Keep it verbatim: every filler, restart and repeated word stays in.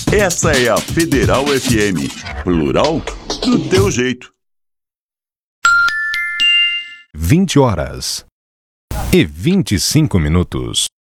Essa é a Federal F M. Plural do teu jeito. vinte horas e vinte e cinco minutos.